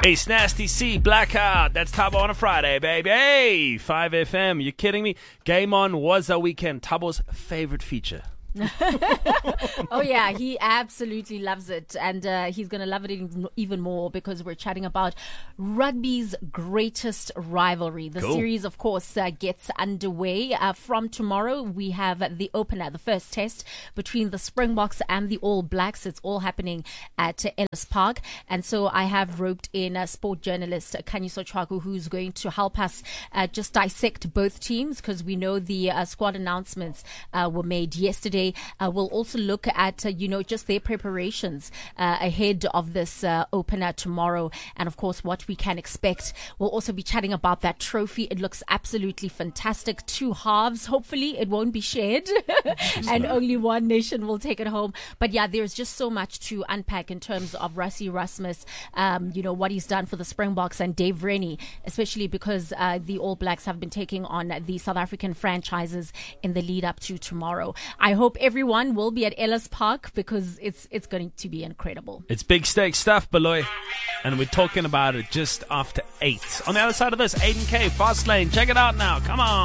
Ace Nasty C, Blackout. That's Thabo on a Friday, baby. Hey, 5FM. You kidding me? Game On was a weekend. Thabo's favorite feature. Oh yeah, he absolutely loves it, and he's going to love it even more because we're chatting about rugby's greatest rivalry. The series, of course, gets underway from tomorrow. We have the opener, the first test between the Springboks and the All Blacks. It's all happening at Ellis Park, and so I have roped in sport journalist Khanyiso Chwaku, who's going to help us just dissect both teams, because we know the squad announcements were made yesterday. We'll also look at, just their preparations ahead of this opener tomorrow, and of course what we can expect. We'll also be chatting about that trophy. It looks absolutely fantastic. 2 halves. Hopefully it won't be shared and only one nation will take it home. But yeah, there's just so much to unpack in terms of Rassie Erasmus, what he's done for the Springboks, and Dave Rennie, especially because the All Blacks have been taking on the South African franchises in the lead up to tomorrow. I hope everyone will be at Ellis Park because it's going to be incredible. It's big stakes stuff, Beloy. And we're talking about it just after 8. On the other side of this, Aiden K, Fast Lane. Check it out now. Come on.